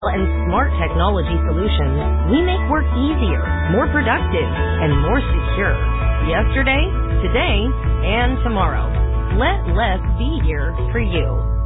and smart technology solutions, we make work easier, more productive, and more secure. Yesterday, today, and tomorrow. Let less be here for you.